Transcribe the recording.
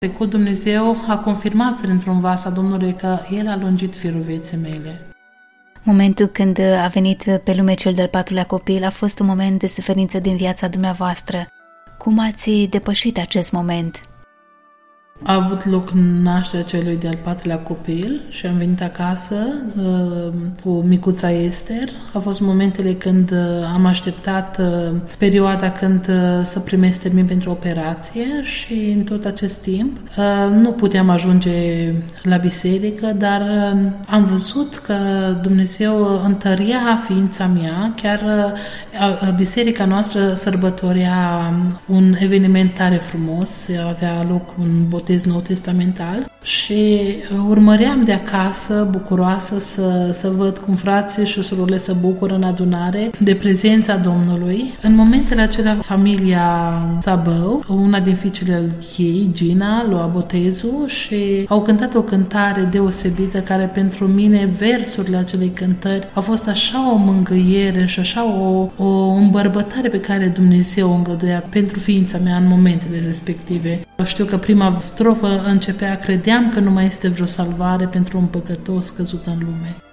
trecut, Dumnezeu a confirmat într-un vas a Domnului că El a lungit firul vieții mele. Momentul când a venit pe lume cel de-al patrulea copil a fost un moment de suferință din viața dumneavoastră. Cum ați depășit acest moment? A avut loc nașterea celui de-al patrulea copil și am venit acasă cu micuța Ester. A fost momentele când am așteptat perioada când să primesc termin pentru operație și în tot acest timp nu puteam ajunge la biserică, dar am văzut că Dumnezeu întărea ființa mea. Chiar biserica noastră sărbătorea un eveniment tare frumos, avea loc un botez nou testamental și urmăream de acasă bucuroasă să văd cum frații și surorile se bucură în adunare de prezența Domnului. În momentele acelea, familia Sabău, una din fiicele ei, Gina, lua botezul și au cântat o cântare deosebită care pentru mine, versurile acelei cântări, a fost așa o mângâiere și așa o îmbărbătare pe care Dumnezeu o îngăduia pentru ființa mea în momentele respective. Știu că prima strofă începea: credeam că nu mai este vreo salvare pentru un păcătos căzut în lume.